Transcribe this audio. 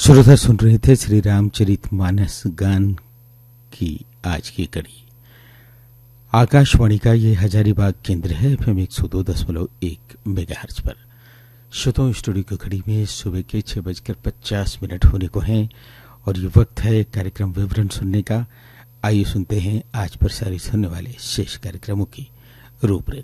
श्रोता सुन रहे थे श्री रामचरितमानस गान की आज की कड़ी। आकाशवाणी का ये हजारीबाग केंद्र है FM 102.1 मेगाहर्ट्ज पर। श्रोताओं, स्टूडियो की घड़ी में सुबह के 6:50 होने को हैं और ये वक्त है कार्यक्रम विवरण सुनने का। आइए सुनते हैं आज प्रसारित होने वाले शेष कार्यक्रमों की रूपरेखा।